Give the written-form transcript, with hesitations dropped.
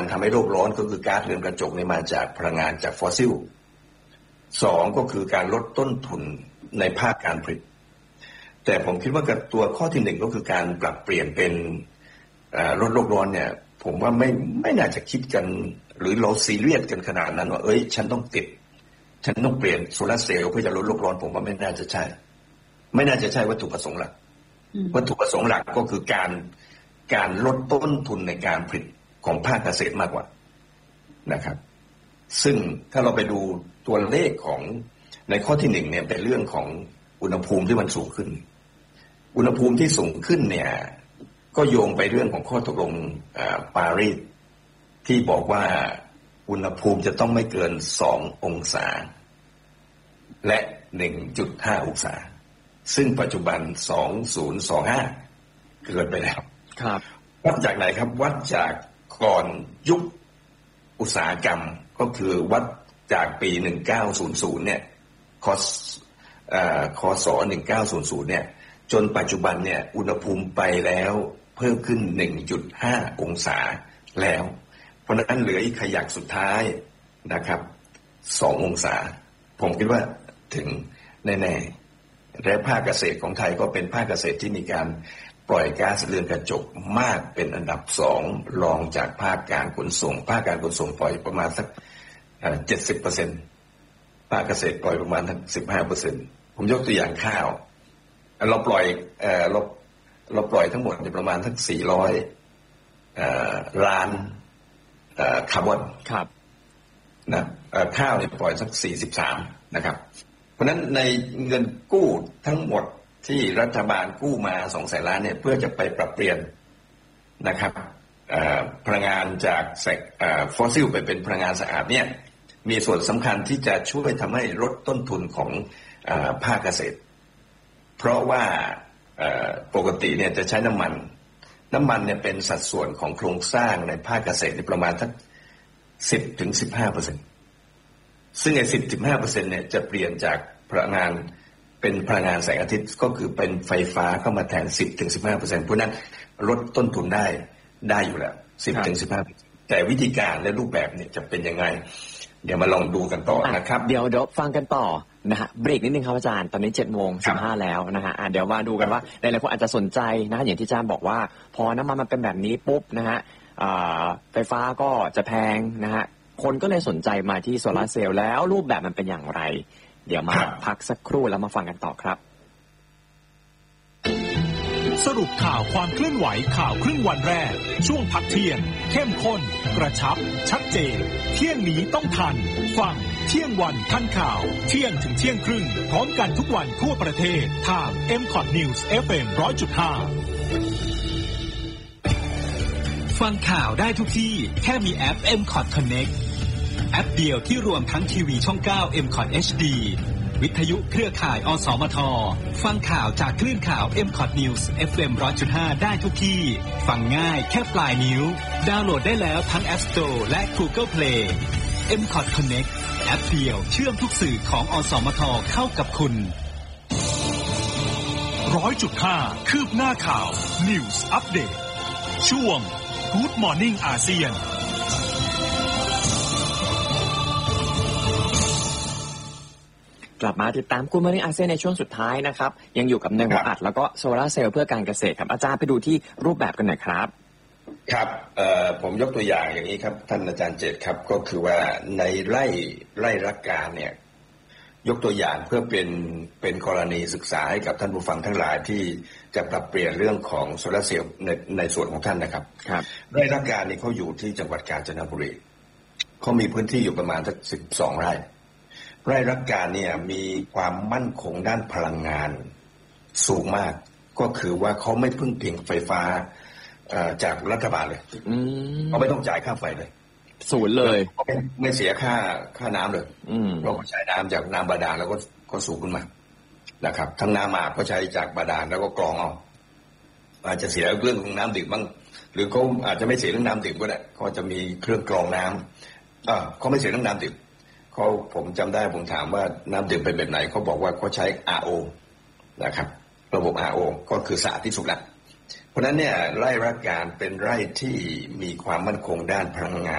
ทำให้โลกร้อนก็คือก๊าซเรือนกระจกเนี่ยมาจากพลังงานจากฟอสซิลสองก็คือการลดต้นทุนในภาคการผลิตแต่ผมคิดว่าตัวข้อที่หนึ่งก็คือการปรับเปลี่ยนเป็นลดโลกร้อนเนี่ยผมว่าไม่น่าจะคิดกันหรือเราซีเรียสกันขนาดนั้นว่าฉันต้องเปลี่ยนโซลาร์เซลล์เพื่อจะลดโลกร้อนผมว่าไม่น่าจะใช่วัตถุประสงค์หลักวัตถุประสงค์หลักก็คือการลดต้นทุนในการผลิตของภาคเกษตรมากกว่านะครับซึ่งถ้าเราไปดูตัวเลขของในข้อที่หนึ่งเนี่ยเป็นเรื่องของอุณหภูมิที่มันสูงขึ้นอุณหภูมิที่สูงขึ้นเนี่ยก็โยงไปเรื่องของข้อตกลงปารีสที่บอกว่าอุณหภูมิจะต้องไม่เกิน2องศาและ 1.5 องศาซึ่งปัจจุบัน2025เกินไปแล้วครับวัดจากไหนครับวัดจากก่อนยุคอุตสาหกรรมก็คือวัดจากปี1900เนี่ยคศ1900เนี่ยจนปัจจุบันเนี่ยอุณหภูมิไปแล้วเพิ่มขึ้น 1.5 องศาแล้วเพราะฉะนั้นเหลืออีกขยักสุดท้ายนะครับ2องศาผมคิดว่าถึงแน่ๆและภาคเกษตรของไทยก็เป็นภาคเกษตรที่มีการปล่อยก๊าซเรือนกระจกมากเป็นอันดับ2รองจากภาคการขนส่งภาคการขนส่งปล่อยประมาณสัก70%ภาคเกษตรปล่อยประมาณทั้ง 15% ผมยกตัวอย่างข้าวเราปล่อยทั้งหมดประมาณทั้ง400ล้านคาร์บอนครับนะข้าวเนี่ยปล่อยสัก43นะครับเพราะฉะนั้นในเงินกู้ทั้งหมดที่รัฐบาลกู้มา200,000 ล้านเนี่ยเพื่อจะไปปรับเปลี่ยนนะครับพลังงานจากฟอสซิลไปเป็นพลังงานสะอาดเนี่ยมีส่วนสำคัญที่จะช่วยทำให้ลดต้นทุนของภาคเกษตรเพราะว่าปกติเนี่ยจะใช้น้ำมันเนี่ยเป็นสัดส่วนของโครงสร้างในภาคเกษตรประมาณทั้ง 10-15% ซึ่งไอ้ 10-15% เนี่ยจะเปลี่ยนจากพลังงานเป็นพลังงานแสงอาทิตย์ก็คือเป็นไฟฟ้าเข้ามาแทน 10-15% เพราะนั้นลดต้นทุนได้อยู่แล้ว 10-15% แต่วิธีการและรูปแบบเนี่ยจะเป็นยังไงเดี๋ยวมาลองดูกันต่อนะครับเดี๋ยวฟังกันต่อนะฮะเบรกนิดนึงครับอาจารย์ตอนนี้ 7:15 แล้วนะฮะเดี๋ยวมาดูกันว่าหลายๆคนอาจจะสนใจนะอย่างที่อาจารย์บอกว่าพอน้ำมันเป็นแบบนี้ปุ๊บนะฮะไฟฟ้าก็จะแพงนะฮะคนก็เลยสนใจมาที่โซลาร์เซลล์แล้วรูปแบบมันเป็นอย่างไรเดี๋ยวมาพักสักครู่แล้วมาฟังกันต่อครับสรุปข่าวความเคลื่อนไหวข่าวครึ่งวันแรกช่วงพักเที่ยงเข้มข้นกระชับชัดเจนเที่ยงนี้ต้องทันฟังเที่ยงวันทันข่าวเที่ยงถึงเที่ยงครึ่งพร้อมกันทุกวันทั่วประเทศทาง MCOT News FM 100.5 ฟังข่าวได้ทุกที่แค่มีแอป MCOT Connect แอปเดียวที่รวมทั้งทีวีช่อง9 MCOT HDวิทยุเครือข่ายอสมทฟังข่าวจากคลื่นข่าว MCOT News FM 100.5 ได้ทุกที่ฟังง่ายแค่ปลายนิ้วดาวน์โหลดได้แล้วทั้ง App Store และ Google Play MCOT Connect แอปเดียวเชื่อมทุกสื่อของอสมทเข้ากับคุณ 100.5 คืบหน้าข่าว News Update ช่วง Good Morning อาเซียนกลับมาติดตามGood Morningอาเซียนในช่วงสุดท้ายนะครับยังอยู่กับในหัวอัดแล้วก็โซลาร์เซลล์เพื่อการเกษตรครับอาจารย์ไปดูที่รูปแบบกันหน่อยครับครับผมยกตัวอย่างอย่างนี้ครับท่านอาจารย์เจตครับก็คือว่าในไร่รักการเนี่ยยกตัวอย่างเพื่อเป็นกรณีศึกษาให้กับท่านผู้ฟังทั้งหลายที่จะปรับเปลี่ยนเรื่องของโซลาร์เซลล์ในส่วนของท่านนะครับไร่รักการนี่เขาอยู่ที่จังหวัดกาญจนบุรีเขามีพื้นที่อยู่ประมาณสัก12 ไร่ไร่รักการเนี่ยมีความมั่นคงด้านพลังงานสูงมากก็คือว่าเขาไม่พึ่งพิงไฟฟ้าจากรัฐบาลเลยเขาไม่ต้องจ่ายค่าไฟเลยศูนย์เลยไม่เสียค่าน้ำเลยเราก็ใช้น้ำจากน้ำบาดาลแล้วก็สูบขึ้นมานะครับทั้งน้ำอาบก็ใช้จากบาดาลแล้วก็กรองเอาอาจจะเสียเรื่องของน้ำดื่มบ้างหรือเขาอาจจะไม่เสียเรื่องน้ำดื่มก็ได้เขาจะมีเครื่องกรองน้ำเขาไม่เสียเรื่องน้ำดื่มผมจำได้ผมถามว่าน้ำดื่มเป็นแบบไหนเขาบอกว่าเขาใช้ RO นะครับระบบ RO ก็คือสะอาดที่สุดละเพราะนั้นเนี่ยไร่รักการเป็นไร่ที่มีความมั่นคงด้านพลังงาน